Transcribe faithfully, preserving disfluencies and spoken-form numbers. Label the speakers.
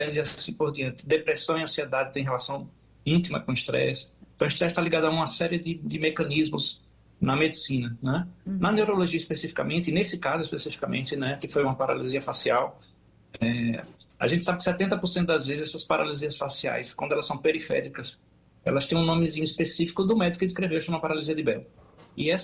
Speaker 1: e assim por diante. Depressão e ansiedade têm relação íntima com o estresse. Então, o estresse está ligado a uma série de, de mecanismos na medicina, né? Uhum. Na neurologia especificamente, nesse caso especificamente, né, que foi uma paralisia facial, é, a gente sabe que setenta por cento das vezes essas paralisias faciais, quando elas são periféricas, elas têm um nomezinho específico do médico que descreveu, chama paralisia de Bell. E essa